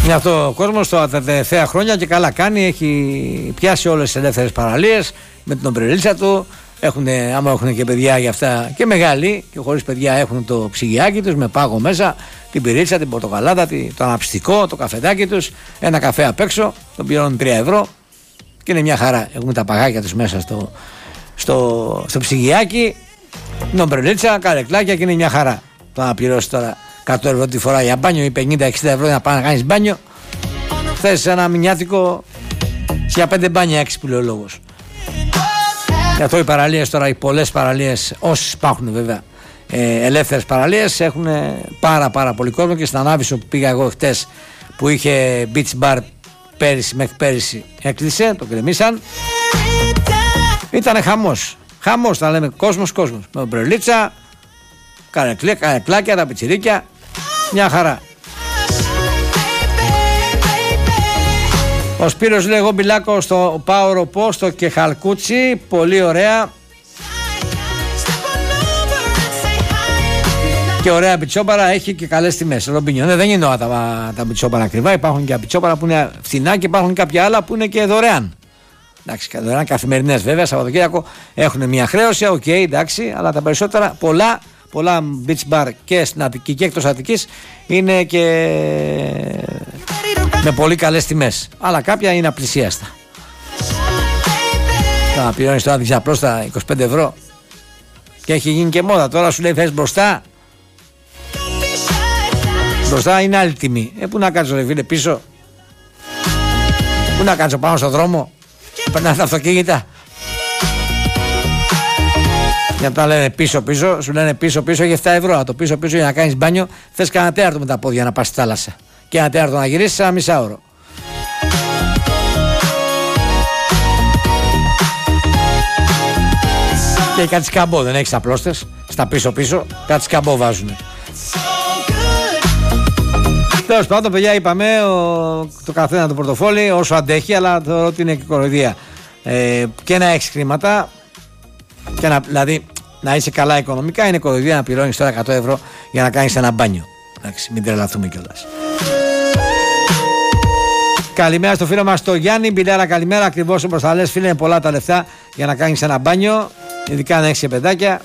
Γι' αυτό ο κόσμος τα τελευταία χρόνια και καλά κάνει, έχει πιάσει όλες τις ελεύθερες παραλίες με την ομπρελίτσα του. Άμα έχουν και παιδιά για αυτά και μεγάλοι και χωρίς παιδιά, έχουν το ψυγιάκι τους με πάγο μέσα, την πυρίτσα, την πορτοκαλάδα, το αναψυκτικό, το καφεδάκι τους, ένα καφέ απ' έξω, τον πληρώνουν 3 ευρώ και είναι μια χαρά. Έχουν τα παγάκια τους μέσα στο ψυγιάκι, την ομπρελίτσα, καρεκλάκια και είναι μια χαρά. Το να πληρώσει τώρα 100 ευρώ τη φορά για μπάνιο ή 50-60 ευρώ να πάνε να κάνεις μπάνιο, θες ένα μηνιάτικο για 5 μπάνια 6 που λέει ο λόγος. Γι' αυτό οι παραλίες τώρα, οι πολλές παραλίες, όσες υπάρχουν βέβαια, ελεύθερες παραλίες, έχουν πάρα πολύ κόσμο. Και στην Ανάβησο που πήγα εγώ χτες, που είχε beach bar μέχρι πέρυσι, έκλεισε, το κρεμίσαν. Ήτανε χαμός, θα λέμε κόσμος, με ομπρελίτσα, καρεκλάκια, τα πιτσιρίκια, μια χαρά. Ο Σπύρος λέει: εγώ μπιλάκω στο Πάο στο και Χαλκούτσι, πολύ ωραία. Και ωραία μπιτσόπαρα, έχει και καλές τιμές. Ρομπίνιο. Ναι, δεν είναι όλα τα μπιτσόπαρα ακριβά. Υπάρχουν και μπιτσόπαρα που είναι φθηνά και υπάρχουν κάποια άλλα που είναι και δωρεάν. Εντάξει, δωρεάν καθημερινές βέβαια. Σαββατοκύριακο έχουν μια χρέωση, οκ, εντάξει, αλλά τα περισσότερα, πολλά beach bar και στην Αττική και εκτός Αττικής είναι και με πολύ καλές τιμές. Αλλά κάποια είναι απλησίαστα. Θα πληρώνεις τώρα απλώς τα 25 ευρώ. Και έχει γίνει και μόδα. Τώρα σου λέει θες μπροστά. Μπροστά είναι άλλη τιμή. Πού να κάτσω ρε φίλε, πίσω. Πού να κάτσω, πάνω στον δρόμο. Περνάνε τα αυτοκίνητα. Για να λένε πίσω, σου λένε πίσω έχει 7 ευρώ. Αλλά το πίσω για να κάνεις μπάνιο θες κανένα τέταρτο με τα πόδια να πας στη θάλασσα. Και ένα τέταρτο να γυρίσεις σε ένα μισάωρο. Και κάτι σκαμπό, δεν έχεις απλώστες. Στα πίσω, κάτι σκαμπό βάζουνε. Τέλος πάντων, παιδιά, είπαμε το καθένα το πορτοφόλι όσο αντέχει, αλλά θεωρώ ότι είναι και κοροϊδία. Και να έχεις χρήματα, και δηλαδή να είσαι καλά οικονομικά, είναι κοροϊδία να πληρώνεις τώρα 100 ευρώ για να κάνεις ένα μπάνιο. Εντάξει, μην τρελαθούμε κιόλας. Καλημέρα στο φίλο μας το Γιάννη. Μπιλάρα, καλημέρα. Ακριβώς όπως θα λες, φίλε, είναι πολλά τα λεφτά για να κάνεις ένα μπάνιο, ειδικά αν έχεις και παιδάκια.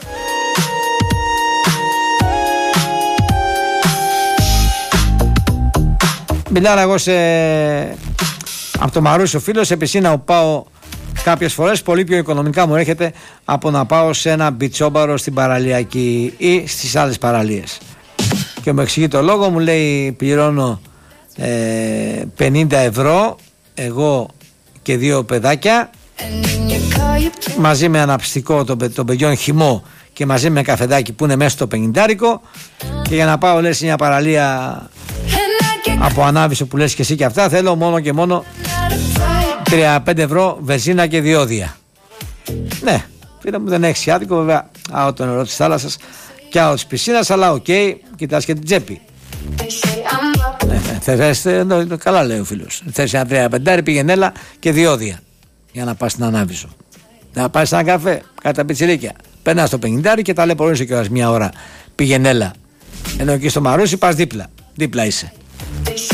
Μπιλάρα, εγώ από το Μαρούσι ο φίλος, σε πισίνα που πάω κάποιες φορές, πολύ πιο οικονομικά μου έρχεται από να πάω σε ένα μπιτσόμπαρο στην παραλιακή ή στις άλλες παραλίες. Και μου εξηγεί το λόγο, μου λέει πληρώνω 50 ευρώ εγώ και 2 παιδάκια μαζί με αναψυκτικό των παιδιών χυμό και μαζί με καφεδάκι που είναι μέσα στο 50, και για να πάω, λες, μια παραλία από Ανάβησο που λες και εσύ και αυτά, θέλω μόνο και μόνο 35 ευρώ βενζίνα και διόδια. Ναι, φίλε μου, δεν έχεις άδικο βέβαια, άλλο το νερό της θάλασσας και άλλο της πισίνας, αλλά οκ, κοιτάς και την τσέπη. Καλά λέει ο φίλος. Θες ένα 35 πηγενέλα και διόδια για να πας στην Ανάβησο. Να πας σε ένα καφέ, κάτι τα πιτσιρίκια. Περνάς στο 50 και ταλαιπωρείσαι κιόλας μια ώρα πηγενέλα. Ενώ εκεί στο Μαρούσι πας δίπλα είσαι.